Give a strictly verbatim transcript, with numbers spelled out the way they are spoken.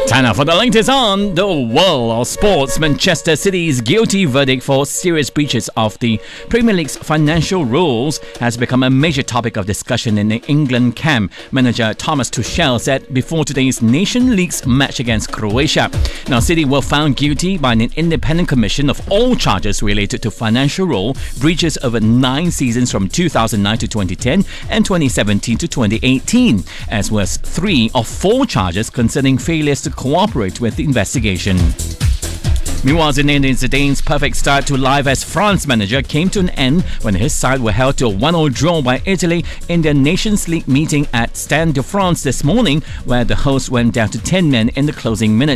Time now for the latest on the world of sports. Manchester City's guilty verdict for serious breaches of the Premier League's financial rules has become a major topic of discussion in the England camp. Manager Thomas Tuchel said before today's Nation League's match against Croatia. Now, City were found guilty by an independent commission of all charges related to financial rule breaches over nine seasons from two thousand nine to twenty ten and twenty seventeen to twenty eighteen, as well as three or four charges concerning failures to cooperate with the investigation. Meanwhile, Zinedine Zidane's perfect start to life as France manager came to an end when his side were held to a one all draw by Italy in their Nations League meeting at Stade de France this morning, where the hosts went down to ten men in the closing minutes.